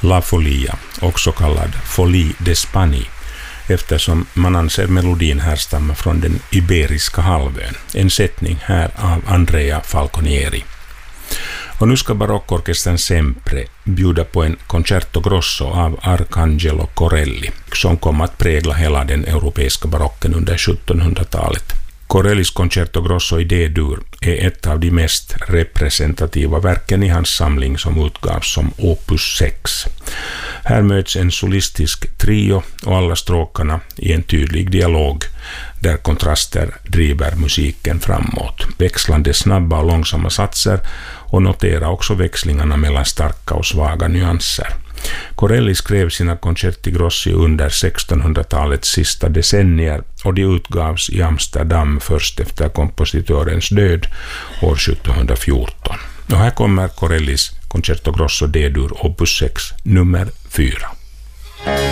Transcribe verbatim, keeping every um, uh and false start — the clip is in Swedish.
La Folia, också kallad Folie d'Espagne, eftersom man anser melodin härstamma från den Iberiska halvön. En sättning här av Andrea Falconieri. Och nu ska barockorkestern Sempre bjuda på en concerto grosso av Arcangelo Corelli, som kom att prägla hela den europeiska barocken under sjuttonhundratalet. Corellis concerto grosso i D-dur är ett av de mest representativa verken i hans samling som utgavs som opus sex. Här möts en solistisk trio och alla stråkarna i en tydlig dialog där kontraster driver musiken framåt. Växlande snabba och långsamma satser och notera också växlingarna mellan starka och svaga nyanser. Corelli skrev sina concerti grossi under sextonhundratalets sista decennier och de utgavs i Amsterdam först efter kompositörens död år sjuttonhundrafjorton. Och här kommer Corellis Concerto Grosso D-dur opus sex nummer fyra.